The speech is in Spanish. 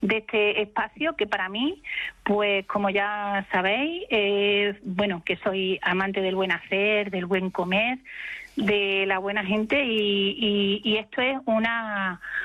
de este espacio que para mí, pues como ya sabéis, bueno, que soy amante del buen hacer, del buen comer, de la buena gente y esto es